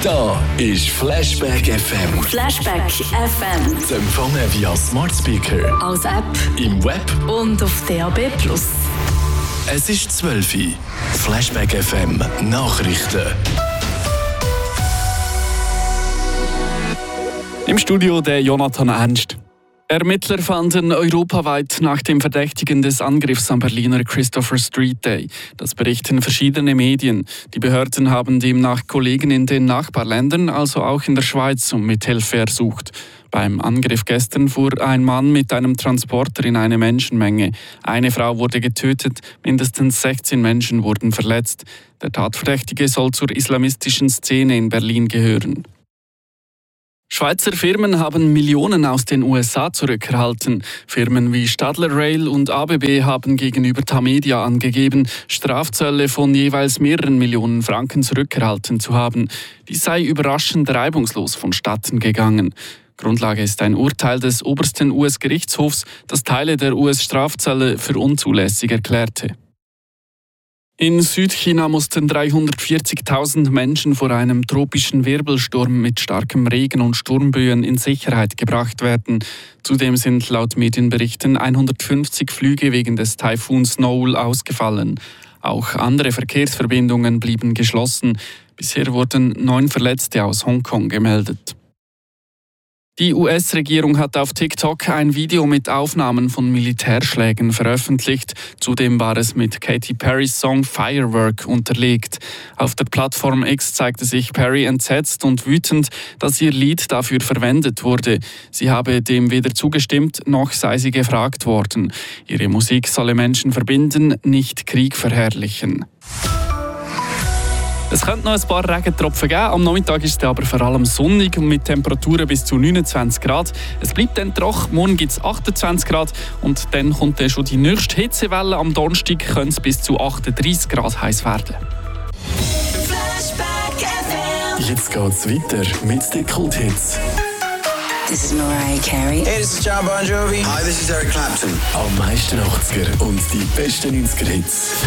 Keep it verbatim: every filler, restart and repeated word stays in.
Da ist Flashback F M. Flashback F M. Zu empfangen via Smart Speaker, Als App im Web und auf D A B plus. Es ist zwölf Uhr. Flashback F M Nachrichten. Im Studio der Jonathan Ernst. Ermittler fanden europaweit nach dem Verdächtigen des Angriffs am Berliner Christopher Street Day. Das berichten verschiedene Medien. Die Behörden haben demnach Kollegen in den Nachbarländern, also auch in der Schweiz, um Mithilfe ersucht. Beim Angriff gestern fuhr ein Mann mit einem Transporter in eine Menschenmenge. Eine Frau wurde getötet, mindestens sechzehn Menschen wurden verletzt. Der Tatverdächtige soll zur islamistischen Szene in Berlin gehören. Schweizer Firmen haben Millionen aus den U S A zurückerhalten. Firmen wie Stadler Rail und A B B haben gegenüber Tamedia angegeben, Strafzölle von jeweils mehreren Millionen Franken zurückerhalten zu haben. Dies sei überraschend reibungslos vonstatten gegangen. Grundlage ist ein Urteil des obersten U S-Gerichtshofs, das Teile der U S-Strafzölle für unzulässig erklärte. In Südchina mussten dreihundertvierzigtausend Menschen vor einem tropischen Wirbelsturm mit starkem Regen und Sturmböen in Sicherheit gebracht werden. Zudem sind laut Medienberichten hundertfünfzig Flüge wegen des Taifuns Noul ausgefallen. Auch andere Verkehrsverbindungen blieben geschlossen. Bisher wurden neun Verletzte aus Hongkong gemeldet. Die U S-Regierung hat auf TikTok ein Video mit Aufnahmen von Militärschlägen veröffentlicht. Zudem war es mit Katy Perrys Song Firework unterlegt. Auf der Plattform X zeigte sich Perry entsetzt und wütend, dass ihr Lied dafür verwendet wurde. Sie habe dem weder zugestimmt, noch sei sie gefragt worden. Ihre Musik solle Menschen verbinden, nicht Krieg verherrlichen. Es könnte noch ein paar Regentropfen geben. Am Nachmittag ist es aber vor allem sonnig und mit Temperaturen bis zu neunundzwanzig Grad. Es bleibt dann trocken. Morgen gibt es achtundzwanzig Grad und dann kommt dann schon die nächste Hitzewelle. Am Donnerstag könnte es bis zu achtunddreißig Grad heiß werden. Jetzt geht's weiter mit den Kulthits. This is Mariah Carey. Hey, this is John Bon Jovi. Hi, this is Eric Clapton. Am meisten achtziger und die besten neunziger Hits.